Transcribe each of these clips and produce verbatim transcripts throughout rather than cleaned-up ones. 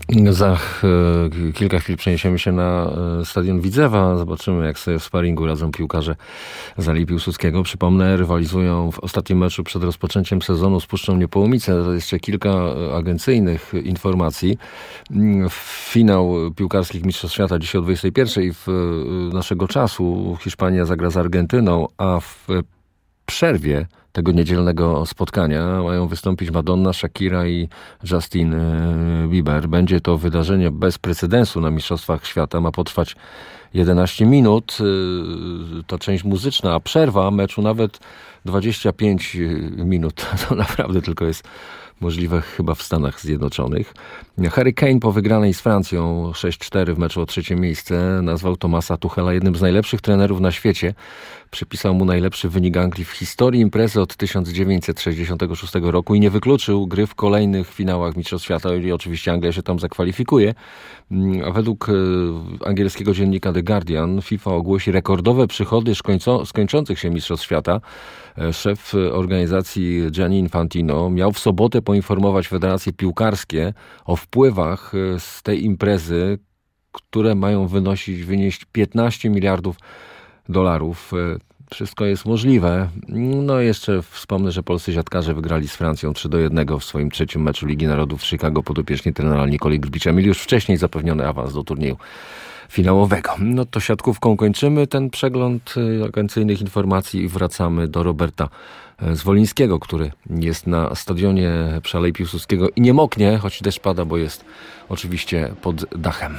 Za e, kilka chwil przeniesiemy się na e, stadion Widzewa. Zobaczymy, jak sobie w sparingu radzą piłkarze Zalei Piłsudskiego. Przypomnę, rywalizują w ostatnim meczu przed rozpoczęciem sezonu z Puszczą Niepołomice. To jeszcze kilka agencyjnych informacji. Finał piłkarskich Mistrzostw Świata dzisiaj o dwudziestej pierwszej w e, naszego czasu. Hiszpania zagra z Argentyną, a w przerwie tego niedzielnego spotkania mają wystąpić Madonna, Shakira i Justin Bieber. Będzie to wydarzenie bez precedensu na Mistrzostwach Świata. Ma potrwać jedenaście minut. To część muzyczna, a przerwa meczu nawet dwadzieścia pięć minut. To naprawdę tylko jest możliwe chyba w Stanach Zjednoczonych. Harry Kane po wygranej z Francją sześć cztery w meczu o trzecie miejsce nazwał Thomasa Tuchela jednym z najlepszych trenerów na świecie. Przypisał mu najlepszy wynik Anglii w historii imprezy od tysiąc dziewięćset sześćdziesiątego szóstego roku i nie wykluczył gry w kolejnych finałach Mistrzostw Świata i oczywiście Anglia się tam zakwalifikuje. A według angielskiego dziennika The Guardian FIFA ogłosi rekordowe przychody z kończących się Mistrzostw Świata. Szef organizacji Gianni Infantino miał w sobotę poinformować federacje piłkarskie o wpływach z tej imprezy, które mają wynosić, wynieść piętnaście miliardów dolarów. Wszystko jest możliwe. No jeszcze wspomnę, że polscy siatkarze wygrali z Francją trzy do jednego w swoim trzecim meczu Ligi Narodów w Chicago podopieczni trenera Nikoli Grbicza. Mieli już wcześniej zapewniony awans do turnieju finałowego. No to siatkówką kończymy ten przegląd agencyjnych informacji i wracamy do Roberta Zwolińskiego, który jest na stadionie przy Alei Piłsudskiego i nie moknie, choć deszcz pada, bo jest oczywiście pod dachem.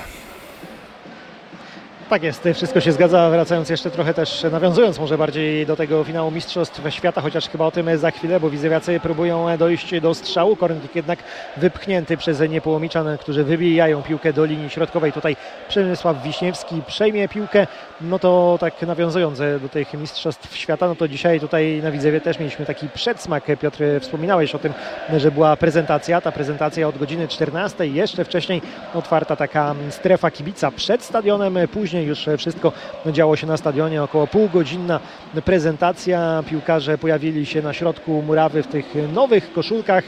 Tak jest, wszystko się zgadza, wracając jeszcze trochę też, nawiązując może bardziej do tego finału Mistrzostw Świata, chociaż chyba o tym za chwilę, bo widzewiacy próbują dojść do strzału. Kornik jednak wypchnięty przez Niepołomiczan, którzy wybijają piłkę do linii środkowej. Tutaj Przemysław Wiśniewski przejmie piłkę. No to tak nawiązując do tych Mistrzostw Świata, no to dzisiaj tutaj na Widzewie też mieliśmy taki przedsmak. Piotr, wspominałeś o tym, że była prezentacja. Ta prezentacja od godziny czternastej, jeszcze wcześniej otwarta taka strefa kibica przed stadionem, później już wszystko działo się na stadionie, około półgodzinna prezentacja. Piłkarze pojawili się na środku murawy w tych nowych koszulkach.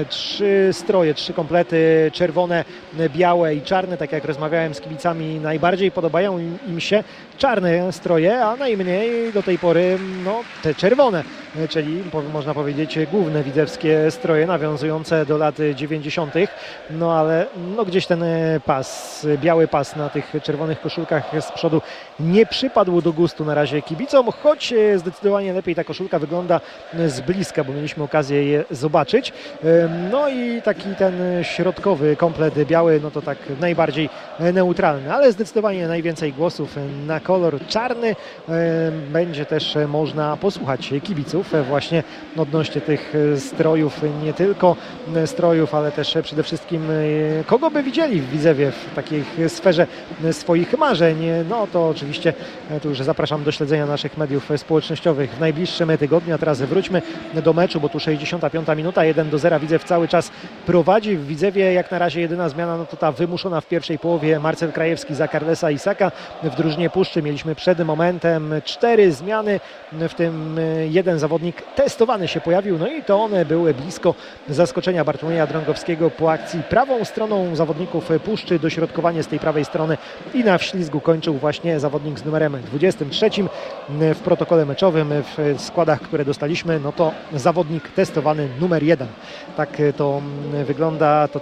Trzy stroje, trzy komplety, czerwone, białe i czarne. Tak jak rozmawiałem z kibicami, najbardziej podobają im, im się czarne stroje, a najmniej do tej pory no, te czerwone, czyli można powiedzieć główne widzewskie stroje nawiązujące do lat dziewięćdziesiątych. No ale no, gdzieś ten pas, biały pas na tych czerwonych koszulkach z przodu nie przypadł do gustu na razie kibicom, choć zdecydowanie lepiej ta koszulka wygląda z bliska, bo mieliśmy okazję je zobaczyć. No i taki ten środkowy komplet biały, no to tak najbardziej neutralny, ale zdecydowanie najwięcej głosów na kolor czarny. Będzie też można posłuchać kibiców właśnie odnośnie tych strojów, nie tylko strojów, ale też przede wszystkim kogo by widzieli w Widzewie w takiej sferze swoich marzeń. No to oczywiście tu już zapraszam do śledzenia naszych mediów społecznościowych w najbliższym tygodniu. A teraz wróćmy do meczu, bo tu sześćdziesiąta piąta minuta, jeden do zera. Widzew cały czas prowadzi. W Widzewie jak na razie jedyna zmiana, no to ta wymuszona w pierwszej połowie. Marcel Krajewski za Carlesa Isaka. W drużynie Puszczy mieliśmy przed momentem cztery zmiany, w tym jeden zawodnik testowany się pojawił, no i to on był blisko zaskoczenia Bartłomieja Drągowskiego po akcji prawą stroną zawodników Puszczy, dośrodkowanie z tej prawej strony i na wślizgu kończył właśnie zawodnik z numerem dwudziestym trzecim. W protokole meczowym, w składach, które dostaliśmy, no to zawodnik testowany numer jeden. Tak to wygląda. To